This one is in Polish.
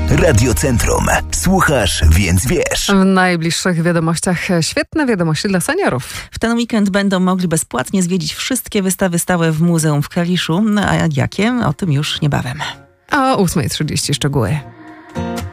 Radio Centrum. Słuchasz, więc wiesz. W najbliższych wiadomościach świetne wiadomości dla seniorów. W ten weekend będą mogli bezpłatnie zwiedzić wszystkie wystawy stałe w muzeum w Kaliszu. A jakie? O tym już niebawem. A o 8:30 szczegóły.